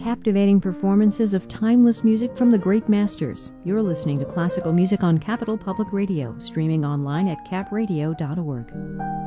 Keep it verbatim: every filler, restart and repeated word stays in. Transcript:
captivating performances of timeless music from the great masters. You're listening to classical music on Capital Public Radio, streaming online at cap radio dot org.